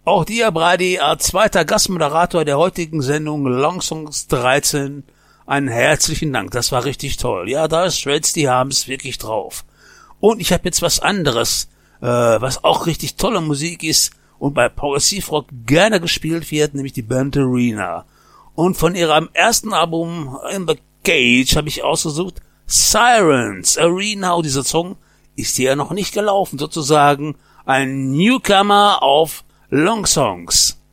Auch dir, Brady, als zweiter Gastmoderator der heutigen Sendung Long Songs 13, einen herzlichen Dank. Das war richtig toll. Ja, Dire Straits, die haben's wirklich drauf. Und ich habe jetzt was anderes, was auch richtig tolle Musik ist und bei Progressive Rock gerne gespielt wird, nämlich die Band Arena. Und von ihrem ersten Album In the Cage habe ich ausgesucht Sirens Arena. Und dieser Song ist hier noch nicht gelaufen, sozusagen ein Newcomer auf Long Songs.